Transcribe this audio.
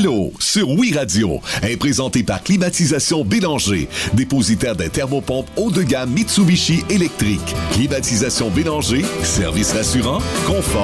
Allô sur Oui Radio est présenté par Climatisation Bélanger, dépositaire des thermopompes haut de gamme Mitsubishi électrique. Climatisation Bélanger, service rassurant, confort